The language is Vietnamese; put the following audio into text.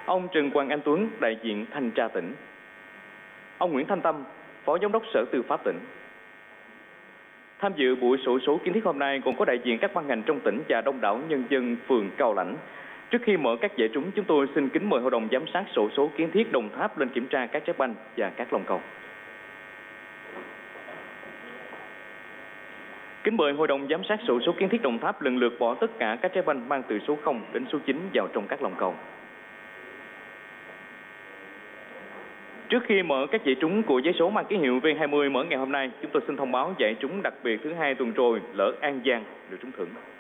ông Trần Quang Anh Tuấn, đại diện Thanh tra tỉnh, ông Nguyễn Thanh Tâm, Phó Giám đốc Sở Tư pháp tỉnh. Tham dự buổi xổ số kiến thiết hôm nay còn có đại diện các ban ngành trong tỉnh và đông đảo nhân dân phường Cao Lãnh. Trước khi mở các giải trúng, chúng tôi xin kính mời Hội đồng Giám sát xổ số kiến thiết Đồng Tháp lên kiểm tra các trái banh và các lồng cầu. Kính mời Hội đồng Giám sát xổ số kiến thiết Đồng Tháp lần lượt bỏ tất cả các trái banh mang từ số 0 đến số 9 vào trong các lồng cầu. Trước khi mở các giải trúng của giấy số mang ký hiệu V20 mở ngày hôm nay, chúng tôi xin thông báo giải trúng đặc biệt thứ hai tuần rồi, lỡ An Giang được trúng thưởng.